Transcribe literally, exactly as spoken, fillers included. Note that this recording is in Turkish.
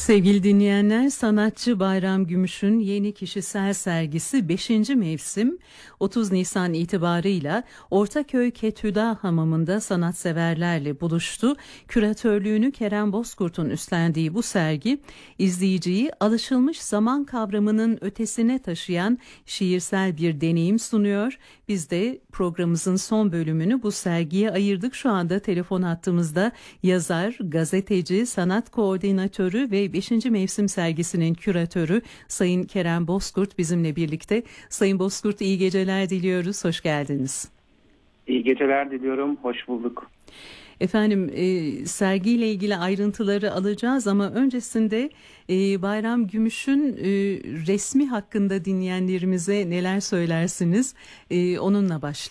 Sevgili dinleyenler, sanatçı Bayram Gümüş'ün yeni kişisel sergisi beşinci mevsim otuz Nisan itibarıyla Ortaköy Kethüda Hamamı'nda sanatseverlerle buluştu. Küratörlüğünü Kerem Bozkurt'un üstlendiği bu sergi, izleyiciyi alışılmış zaman kavramının ötesine taşıyan şiirsel bir deneyim sunuyor. Biz de programımızın son bölümünü bu sergiye ayırdık. Şu anda telefon hattımızda yazar, gazeteci, sanat koordinatörü ve beşinci mevsim sergisinin küratörü Sayın Kerem Bozkurt bizimle birlikte. Sayın Bozkurt, iyi geceler diliyoruz. Hoş geldiniz. İyi geceler diliyorum. Hoş bulduk. Efendim, e, sergiyle ilgili ayrıntıları alacağız ama öncesinde e, Bayram Gümüş'ün e, resmi hakkında dinleyenlerimize neler söylersiniz? E, onunla başlayalım.